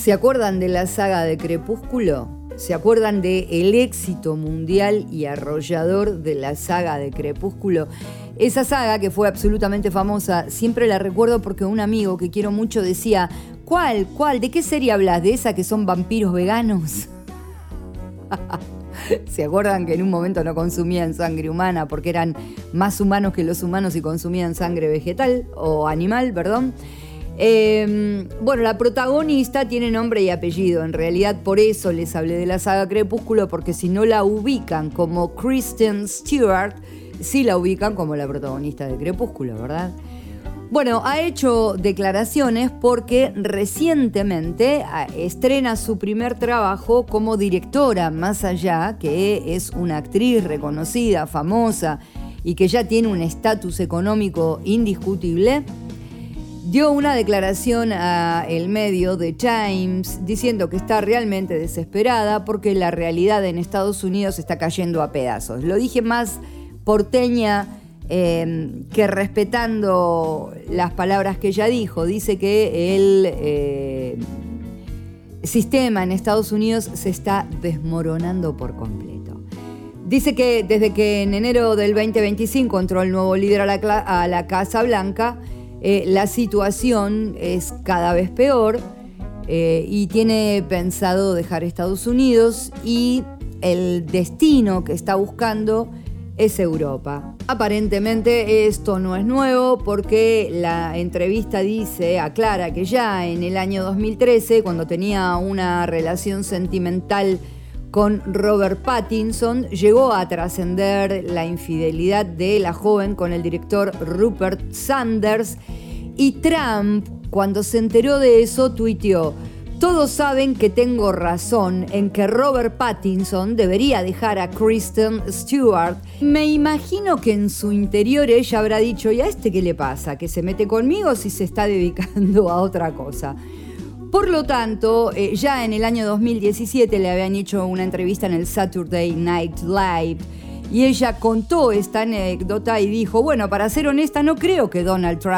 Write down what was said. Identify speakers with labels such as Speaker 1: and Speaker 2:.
Speaker 1: ¿Se acuerdan de la saga de Crepúsculo? ¿Se acuerdan del éxito mundial y arrollador de la saga de Crepúsculo? Esa saga que fue absolutamente famosa, siempre la recuerdo porque un amigo que quiero mucho decía, ¿cuál? ¿De qué serie hablas? ¿De esa que son vampiros veganos? ¿Se acuerdan que en un momento no consumían sangre humana porque eran más humanos que los humanos y consumían sangre vegetal o animal, perdón? Bueno, la protagonista tiene nombre y apellido. En realidad por eso les hablé de la saga Crepúsculo, porque si no la ubican como Kristen Stewart, sí la ubican como la protagonista de Crepúsculo, ¿verdad? Bueno, ha hecho declaraciones porque recientemente estrena su primer trabajo como directora, más allá que es una actriz reconocida, famosa y que ya tiene un estatus económico indiscutible. Dio una declaración a el medio The Times diciendo que está realmente desesperada porque la realidad en Estados Unidos está cayendo a pedazos. Lo dije más porteña que respetando las palabras que ella dijo. Dice que el sistema en Estados Unidos se está desmoronando por completo. Dice que desde que en enero del 2025 entró el nuevo líder a la Casa Blanca, la situación es cada vez peor y tiene pensado dejar Estados Unidos y el destino que está buscando es Europa. Aparentemente esto no es nuevo porque la entrevista aclara que ya en el año 2013, cuando tenía una relación sentimental con Robert Pattinson, llegó a trascender la infidelidad de la joven con el director Rupert Sanders, y Trump, cuando se enteró de eso, tuiteó: todos saben que tengo razón en que Robert Pattinson debería dejar a Kristen Stewart. Me imagino que en su interior ella habrá dicho, ¿y a este qué le pasa? ¿Que se mete conmigo si se está dedicando a otra cosa? Por lo tanto, ya en el año 2017 le habían hecho una entrevista en el Saturday Night Live y ella contó esta anécdota y dijo, bueno, para ser honesta, no creo que Donald Trump